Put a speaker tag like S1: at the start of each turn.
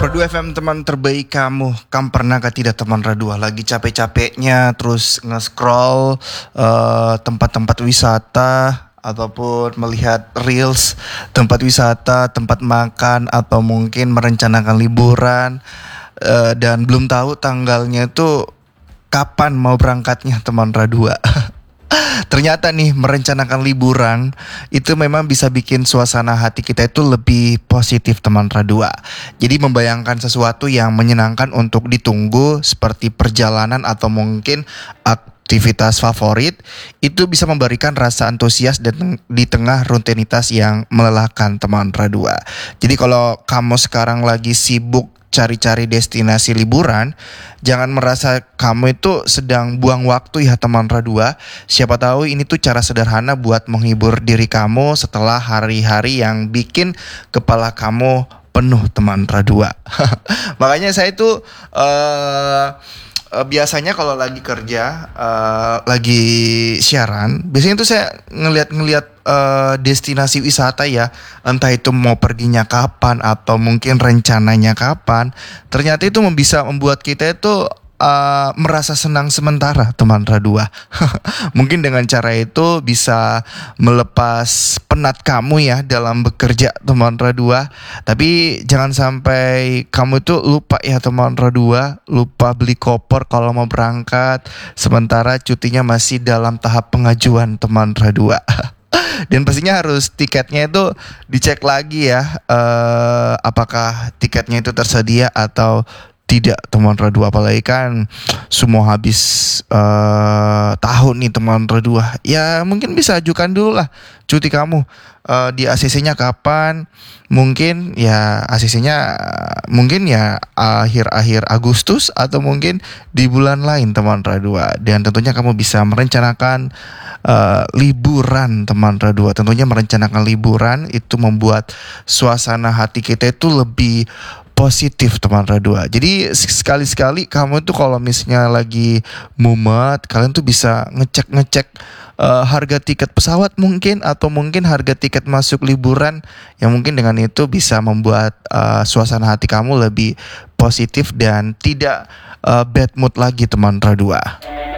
S1: Radu FM teman terbaik kamu. Kamu pernahkah tidak teman Radu lagi capek-capeknya terus nge-scroll tempat-tempat wisata ataupun melihat reels tempat wisata, tempat makan atau mungkin merencanakan liburan dan belum tahu tanggalnya itu kapan mau berangkatnya teman Radua. Ternyata nih merencanakan liburan itu memang bisa bikin suasana hati kita itu lebih positif teman Radua. Jadi membayangkan sesuatu yang menyenangkan untuk ditunggu seperti perjalanan atau mungkin aktivitas favorit itu bisa memberikan rasa antusias dan di tengah rutinitas yang melelahkan teman Radua. Jadi kalau kamu sekarang lagi sibuk cari-cari destinasi liburan, jangan merasa kamu itu sedang buang waktu ya teman Radua. Siapa tahu ini tuh cara sederhana buat menghibur diri kamu setelah hari-hari yang bikin kepala kamu penuh teman Radua. Makanya saya tuh biasanya kalau lagi kerja, lagi siaran, biasanya tuh saya ngeliat destinasi wisata ya, entah itu mau perginya kapan atau mungkin rencananya kapan. Ternyata itu bisa membuat kita itu merasa senang sementara teman Radua. Mungkin dengan cara itu bisa melepas penat kamu ya dalam bekerja teman Radua. Tapi jangan sampai kamu itu lupa ya teman Radua, lupa beli koper kalau mau berangkat sementara cutinya masih dalam tahap pengajuan teman Radua. Dan pastinya harus tiketnya itu dicek lagi ya, apakah tiketnya itu tersedia atau tidak teman Radua. Apalagi kan semua habis tahun nih teman Radua. Ya mungkin bisa ajukan dulu lah cuti kamu, di ACC-nya kapan. Mungkin ya ACC-nya mungkin ya akhir-akhir Agustus atau mungkin di bulan lain teman Radua. Dan tentunya kamu bisa merencanakan liburan teman Radua. Tentunya merencanakan liburan itu membuat suasana hati kita itu lebih positif teman Radua. Jadi sekali-sekali kamu tuh kalau misalnya lagi mumet, kalian tuh bisa ngecek harga tiket pesawat mungkin, atau mungkin harga tiket masuk liburan, yang mungkin dengan itu bisa membuat suasana hati kamu lebih positif dan tidak bad mood lagi teman Radua.